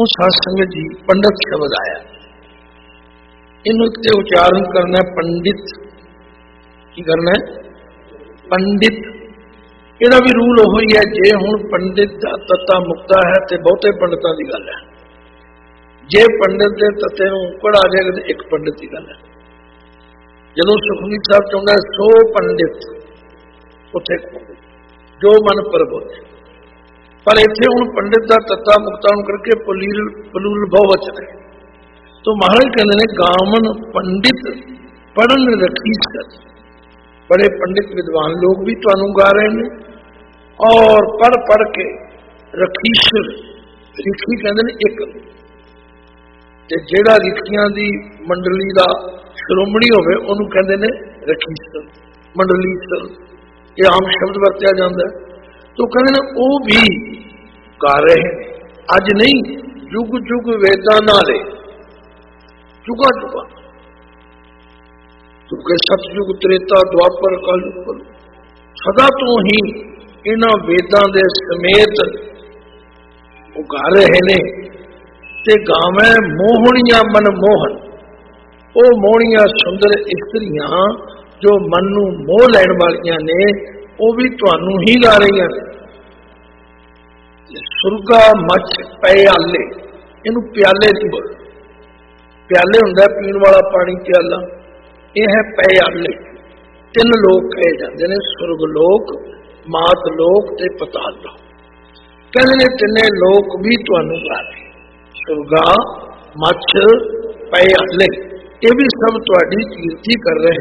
ਉਹ ਸਾਧ ਸੰਗਤ ਜੀ ਪੰਡਤ ਸ਼ਬਦ ਆਇਆ, ਇਹਨੂੰ ਤੇ ਉਚਾਰਨ ਕਰਨਾ ਪੰਡਿਤ। ਕੀ ਕਰਨਾ ਹੈ? ਪੰਡਿਤ। ਇਹਦਾ ਵੀ ਰੂਲ ਉਹ ਹੀ ਹੈ, ਜੇ ਹੁਣ ਪੰਡਿਤ ਦਾ ਤੱਤਾ ਮੁਕਤਾ ਹੈ ਤੇ ਬਹੁਤੇ ਪੰਡਤਾਂ ਦੀ ਗੱਲ ਹੈ। ਜੇ ਪੰਡਿਤ ਦੇ ਤੱਤੇ ਨੂੰ ਉਕੜ ਆ ਜਾਏਗਾ ਤੇ ਇੱਕ ਪੰਡਿਤ ਦੀ ਗੱਲ ਹੈ। ਜਦੋਂ ਸੁਖਮਨੀ ਸਾਹਿਬ ਚਾਹੁੰਦਾ ਸੋ ਪੰਡਿਤ, ਉੱਥੇ ਜੋ ਮਨ ਪ੍ਰਬੋਧ। ਪਰ ਇੱਥੇ ਹੁਣ ਪੰਡਿਤ ਦਾ ਤੱਤਾ ਮੁਕਤਾ ਨੂੰ ਕਰਕੇ ਪਲੂਲ ਬਹੁਵਚਨ ਹੈ। तो महाराज कहते हैं गामन पंडित पढ़न रखीसर। बड़े पंडित विद्वान लोग भी तुहानू गा रहे हैं और पढ़ पढ़ के रखीसर, रिखी कहते हैं एक, जेड़ा रिखियां दी मंडली का श्रोमणी होवे उन्होंने कहते हैं रखीसर, मंडलीसर। ये आम शब्द वरत्या जाता है। तो कहते हैं वो भी गा रहे हैं, अज नहीं जुग जुग वेदां नाले, जुगा जुगा क्योंकि सतयुग त्रेता द्वापर कलयुग सदा तो ही इन्हां वेदां दे समेत वो गा रहे ने। ते गावे मोहनिया मन मोहन, वो मोहनिया सुंदर इस्त्रियां जो मन नूं मोह लैण वालियां ने, वो भी तुहानू ही गा रही ने। सुरगा मच प्याले, इनू प्याले नहीं बोल, प्याले हुंदा पीण वाला पानी प्याला, यह है प्याले। तीन लोग कहे जाते हैं, सुरग लोक, मात लोक ते पताल लोक। कहते हैं तिने लोक भी तुहानू गा रहे, सुरगा मच प्याले, ये भी सब तुहाडी कीर्ति कर रहे